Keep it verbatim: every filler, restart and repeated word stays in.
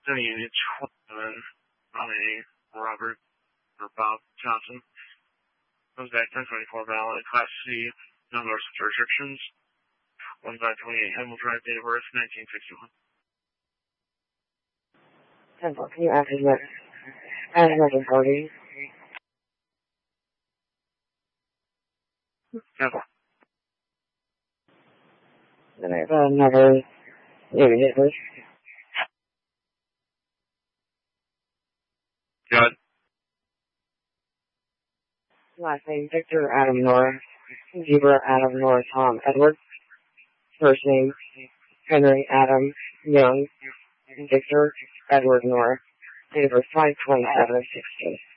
Then Unit twenty-seven, Ronnie Robert, or Bob Johnson. Comes back ten twenty-four valid, Class C, no more restrictions. one five twenty-eight Hemel Drive, date of birth, nineteen sixty-one. ten four, can you ask his next? Ask his next party. ten four. Then I have another unit, please. Good. Last name, Victor Adam Nora. Zebra Adam Nora Tom Edward. First name, Henry Adam Young. Victor Edward Nora. Date of birth, five twenty-seven sixteen.